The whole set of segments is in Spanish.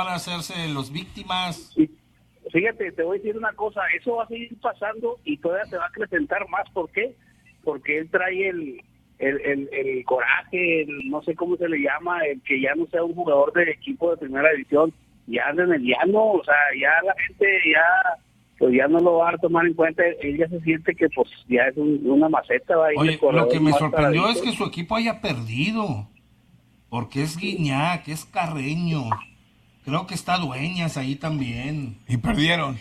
van a hacerse los víctimas. Y fíjate, te voy a decir una cosa, eso va a seguir pasando y todavía se va a acrecentar más. ¿Por qué? Porque él trae el coraje, no sé cómo se le llama, el que ya no sea un jugador de equipo de primera división, ya anda en el llano, o sea, ya la gente ya no lo va a tomar en cuenta. Él ya se siente que pues ya es una maceta. Va a ir. Oye, lo que me sorprendió es que su equipo haya perdido, porque es Guiñac, es Carreño, creo que está Dueñas ahí también. Y perdieron.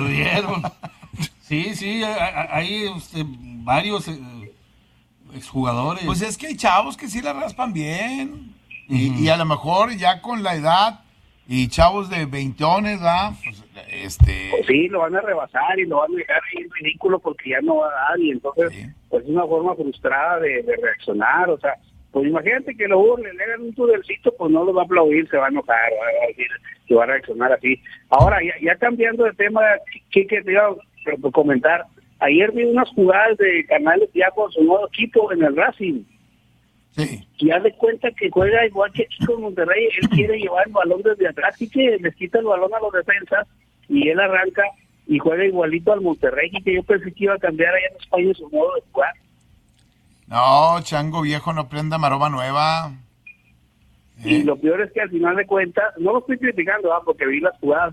Sí, hay varios exjugadores. Pues es que hay chavos que sí la raspan bien. Y a lo mejor ya con la edad y chavos de 20, ¿verdad? Pues, Pues sí, lo van a rebasar y lo van a dejar ahí en ridículo porque ya no va a dar. Y entonces, pues es una forma frustrada de reaccionar. O sea, pues imagínate que luego le hagan un tunelcito, pues no lo va a aplaudir, se va a enojar, va a decir que va a reaccionar así. Ahora, ya cambiando de tema, que te iba a comentar. Ayer vi unas jugadas de Canales ya con su nuevo equipo en el Racing. Sí. Y haz de cuenta que juega igual que aquí con Monterrey. Él quiere llevar el balón desde atrás, y que les quita el balón a los defensas y él arranca y juega igualito al Monterrey, y que yo pensé que iba a cambiar allá en España su modo de jugar. No, chango viejo, no prenda maroma nueva. Y lo peor es que al final de cuentas, no lo estoy criticando, porque vi las jugadas,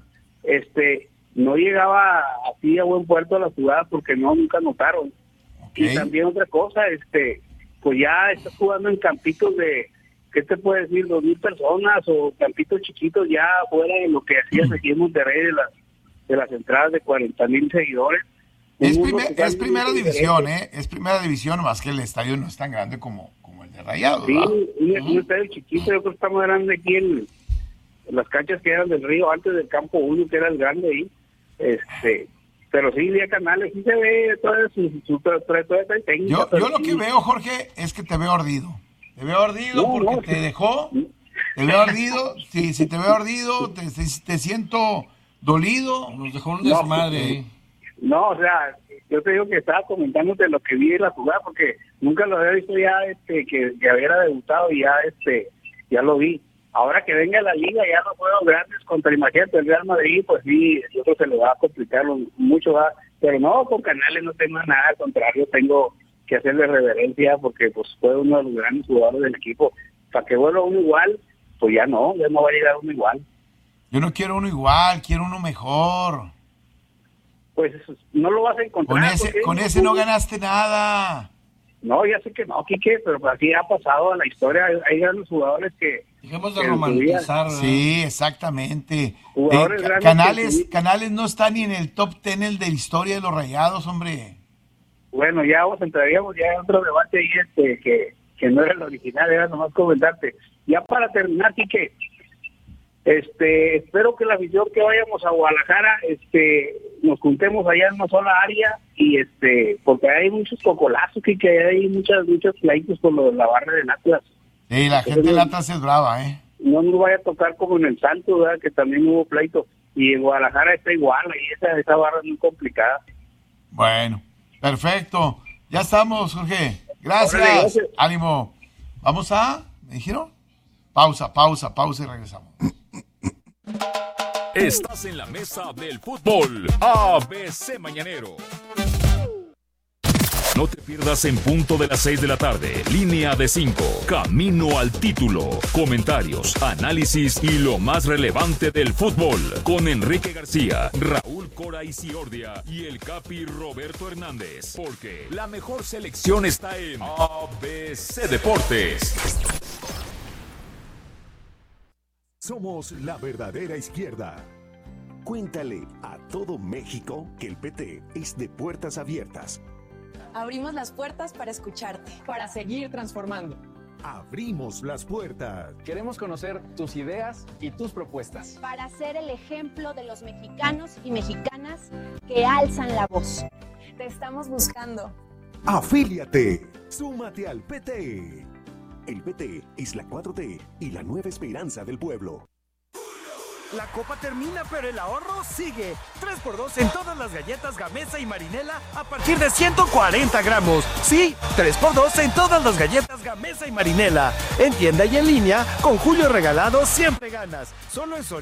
no llegaba así a buen puerto a las jugadas porque nunca anotaron. Okay. Y también otra cosa, pues ya estás jugando en campitos de, ¿qué te puedo decir? 2,000 personas o campitos chiquitos, ya fuera de lo que hacías aquí en Monterrey de las entradas de 40,000 seguidores. Es primera división, es primera división, más que el estadio no es tan grande como el de Rayados. Sí, un estadio chiquito, yo creo que está más grande aquí en las canchas que eran del Río, antes del campo 1, que era el grande ahí. Pero sí, vía Canales, sí se ve toda su técnica. Yo lo que veo, Jorge, es que te veo ardido. Te veo ardido porque te dejó. Te veo ardido. Si te veo ardido, te siento dolido. Nos dejó un desmadre ahí. No, o sea, yo te digo que estaba comentándote lo que vi de la jugada, porque nunca lo había visto ya, que había debutado, y ya lo vi. Ahora que venga la liga, ya los juegos grandes contra, imagínate, el Real Madrid, pues sí, yo creo que se le va a complicar mucho, pero no, con Canales no tengo nada, al contrario, tengo que hacerle reverencia, porque pues fue uno de los grandes jugadores del equipo. Para que vuelva uno igual, pues ya no va a llegar uno igual. Yo no quiero uno igual, quiero uno mejor. Pues no lo vas a encontrar. Con ese no ganaste nada. No, ya sé que no, Quique, pero así ha pasado a la historia. Hay grandes jugadores que... Dejemos de romantizar. Sí, exactamente. Canales no está ni en el top 10 el de la historia de los Rayados, hombre. Bueno, ya entraríamos ya en otro debate ahí, que no era el original, era nomás comentarte. Ya para terminar, Quique, espero que la afición que vayamos a Guadalajara, nos juntemos allá en una sola área, y porque hay muchos cocolazos, que hay muchos pleitos por lo de la barra de Atlas. Sí, la gente del Atlas es brava, No nos vaya a tocar como en el Santos, ¿verdad? Que también hubo pleito, y en Guadalajara está igual, y esa barra es muy complicada. Bueno, perfecto, ya estamos, Jorge. Gracias. Ánimo. Vamos ¿me dijeron? Pausa y regresamos. Estás en la mesa del fútbol ABC Mañanero. No te pierdas en punto de las 6 de la tarde. Línea de 5. Camino al título. Comentarios, análisis y lo más relevante del fútbol. Con Enrique García, Raúl Cora Isiordia y el Capi Roberto Hernández. Porque la mejor selección está en ABC Deportes. Somos la verdadera izquierda. Cuéntale a todo México que el PT es de puertas abiertas. Abrimos las puertas para escucharte. Para seguir transformando. Abrimos las puertas. Queremos conocer tus ideas y tus propuestas. Para ser el ejemplo de los mexicanos y mexicanas que alzan la voz. Te estamos buscando. Afíliate. Súmate al PT. El PT es la 4T y la nueva esperanza del pueblo. La copa termina, pero el ahorro sigue. 3x2 en todas las galletas Gamesa y Marinela a partir de 140 gramos. Sí, 3x2 en todas las galletas Gamesa y Marinela. En tienda y en línea, con Julio Regalado siempre ganas. Solo en